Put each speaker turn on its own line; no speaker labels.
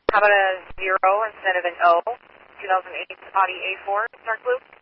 How about a 0 instead of an O? 2008 Audi A4 dark blue.